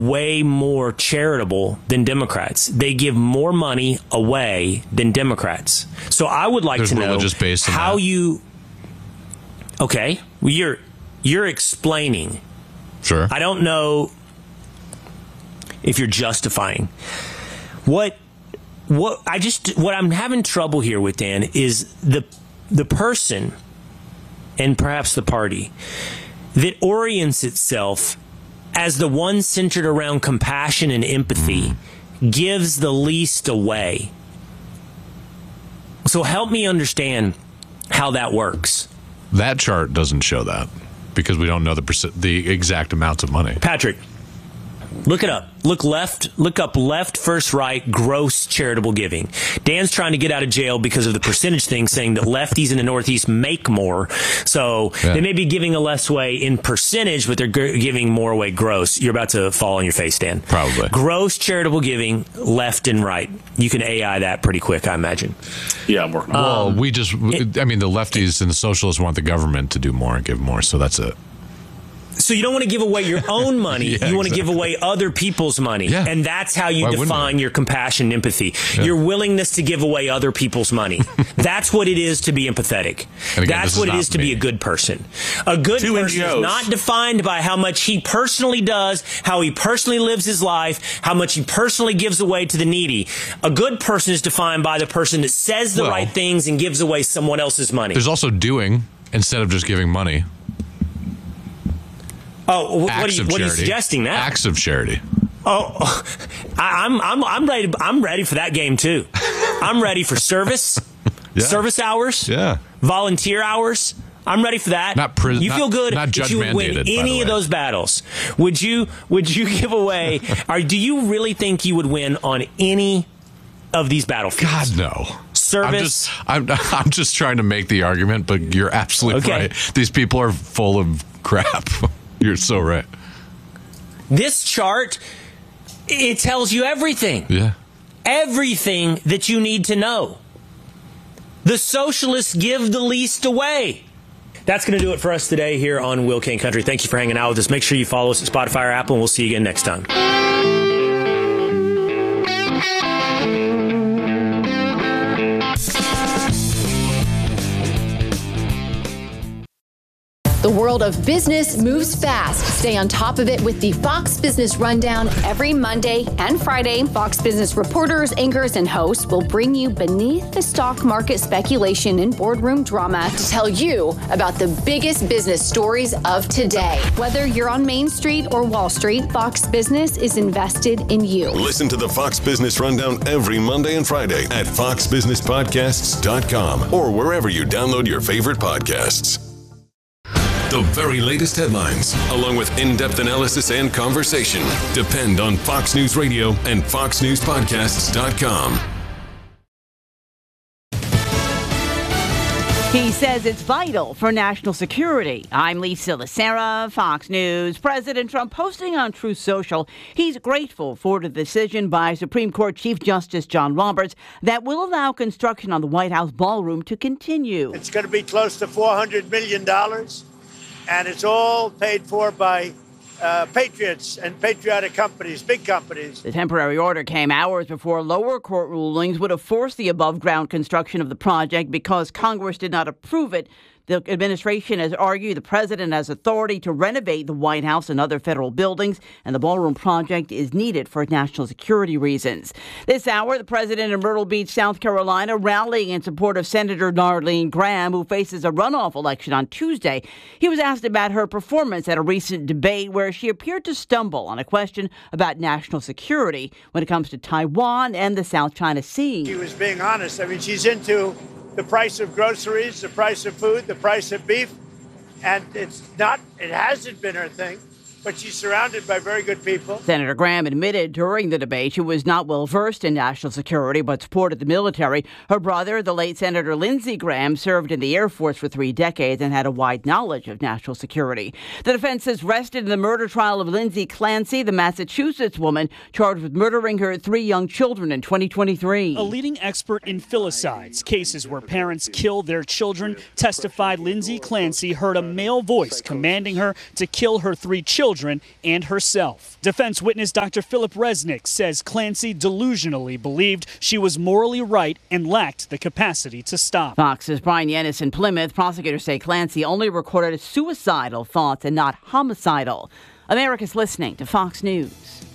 way more charitable than Democrats. They give more money away than Democrats. So I would like to know how you. Okay, well, you're explaining. Sure. I don't know if you're justifying what I'm having trouble here with, Dan, is the person and perhaps the party that orients itself as the one centered around compassion and empathy gives the least away. So help me understand how that works. That chart doesn't show that because we don't know the exact amounts of money. Patrick, look it up. Look up left, first, right, gross charitable giving. Dan's trying to get out of jail because of the percentage thing, saying that lefties in the Northeast make more. So they may be giving a less way in percentage, but they're giving more away gross. You're about to fall on your face, Dan. Probably. Gross charitable giving, left and right. You can AI that pretty quick, I imagine. Yeah, I'm working on it. The lefties and the socialists want the government to do more and give more, so that's it. So you don't want to give away your own money. You want to give away other people's money. Yeah. And that's how you define your compassion and empathy. Yeah. Your willingness to give away other people's money. That's what it is to be empathetic. Again, that's what it is to be a good person. A good person is not defined by how much he personally does, how he personally lives his life, how much he personally gives away to the needy. A good person is defined by the person that says the right things and gives away someone else's money. There's also doing instead of just giving money. Oh, what are you suggesting now? Acts of charity. Oh, I'm ready. I'm ready for that game too. I'm ready for service, service hours, volunteer hours. I'm ready for that. You feel good that you would win any of those battles. Would you give away? Or do you really think you would win on any of these battlefields? God, no. Service. I'm just trying to make the argument, but you're absolutely right. These people are full of crap. You're so right. This chart, it tells you everything. Yeah. Everything that you need to know. The socialists give the least away. That's going to do it for us today here on Will King Country. Thank you for hanging out with us. Make sure you follow us at Spotify or Apple, and we'll see you again next time. The world of business moves fast. Stay on top of it with the Fox Business Rundown every Monday and Friday. Fox Business reporters, anchors, and hosts will bring you beneath the stock market speculation and boardroom drama to tell you about the biggest business stories of today. Whether you're on Main Street or Wall Street, Fox Business is invested in you. Listen to the Fox Business Rundown every Monday and Friday at foxbusinesspodcasts.com or wherever you download your favorite podcasts. The very latest headlines, along with in-depth analysis and conversation, depend on Fox News Radio and foxnewspodcasts.com. He says it's vital for national security. I'm Lisa Lacera, Fox News. President Trump posting on Truth Social he's grateful for the decision by Supreme Court Chief Justice John Roberts that will allow construction on the White House ballroom to continue. It's going to be close to $400 million. And it's all paid for by patriots and patriotic companies, big companies. The temporary order came hours before lower court rulings would have forced the above-ground construction of the project because Congress did not approve it. The administration has argued the president has authority to renovate the White House and other federal buildings, and the ballroom project is needed for national security reasons. This hour, the president in Myrtle Beach, South Carolina, rallying in support of Senator Darlene Graham, who faces a runoff election on Tuesday. He was asked about her performance at a recent debate where she appeared to stumble on a question about national security when it comes to Taiwan and the South China Sea. She was being honest. I mean, she's into the price of groceries, the price of food, the price of beef. And it hasn't been her thing, but she's surrounded by very good people. Senator Graham admitted during the debate she was not well versed in national security, but supported the military. Her brother, the late Senator Lindsey Graham, served in the Air Force for 3 decades and had a wide knowledge of national security. The defense has rested in the murder trial of Lindsay Clancy, the Massachusetts woman charged with murdering her 3 young children in 2023. A leading expert in filicides, cases where parents kill their children, testified Lindsay Clancy heard a male voice commanding her to kill her 3 children children and herself. Defense witness Dr. Philip Resnick says Clancy delusionally believed she was morally right and lacked the capacity to stop. Fox's Brian Yanis in Plymouth. Prosecutors say Clancy only recorded suicidal thoughts and not homicidal. America's listening to Fox News.